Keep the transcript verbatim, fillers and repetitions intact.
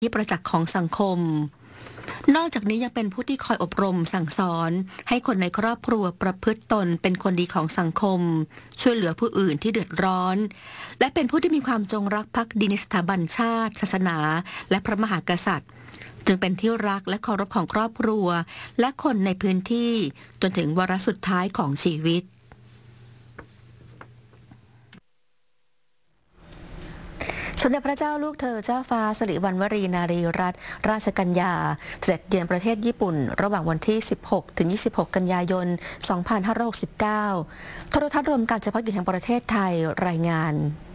ที่ประจักษ์ของสังคมนอกจากนี้ยังเป็นผู้ที่คอยอบรมสั่งสอนให้คนในครอบครัวประพฤติตนเป็นคนดีของสังคมช่วยเหลือผู้อื่นที่เดือดร้อนและเป็นผู้ที่มีความจงรักภักดีในสถาบันชาติศาสนาและพระมหากษัตริย์จึงเป็นที่รักและเคารพของครอบครัวและคนในพื้นที่จนถึงวาระสุดท้ายของชีวิตสมเด็จพระเจ้าลูกเธอเจ้าฟ้าสิริวัณวรีนารีรัตนราชกัญญาเสด็จเยือนประเทศญี่ปุ่นระหว่างวันที่ สิบหกถึงยี่สิบหก กันยายน สองพันห้าร้อยหกสิบเก้า โทรทัศน์รวมการเฉพาะกิจแห่งประเทศไทยรายงาน